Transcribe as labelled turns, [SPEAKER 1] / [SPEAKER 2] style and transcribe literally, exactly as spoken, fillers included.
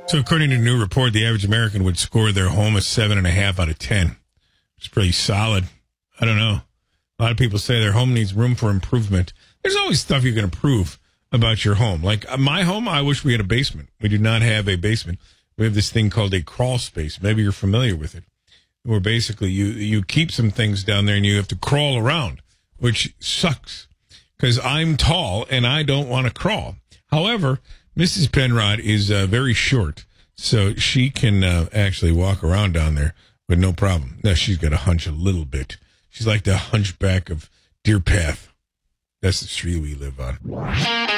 [SPEAKER 1] So according to a new report, the average American would score their home a seven and a half out of ten. It's pretty solid. I don't know. A lot of people say their home needs room for improvement. There's always stuff you can improve about your home. Like uh, my home, I wish we had a basement. We do not have a basement. We have this thing called a crawl space. Maybe you're familiar with it. Where basically you, you keep some things down there and you have to crawl around, which sucks because I'm tall and I don't want to crawl. However, Missus Penrod is uh, very short, so she can uh, actually walk around down there with no problem. Now, she's got to hunch a little bit. She's like the hunchback of Deer Path. That's the street we live on.